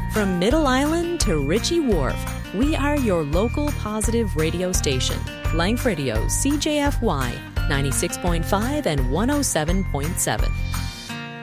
From Middle Island to Ritchie Wharf, we are your local positive radio station. Life Radio, CJFY, 96.5 and 107.7.